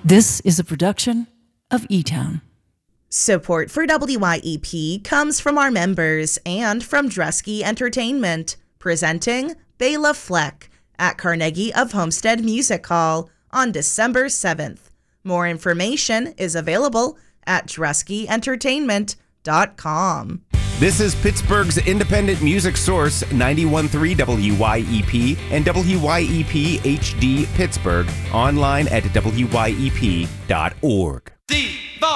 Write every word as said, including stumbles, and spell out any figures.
This is a production of E-Town. Support for W Y E P comes from our members and from Dresky Entertainment, presenting Bela Fleck at Carnegie of Homestead Music Hall on December seventh. More information is available at dresky entertainment dot com. This is Pittsburgh's independent music source, ninety-one point three W Y E P and W Y E P H D Pittsburgh, online at W Y E P dot org. The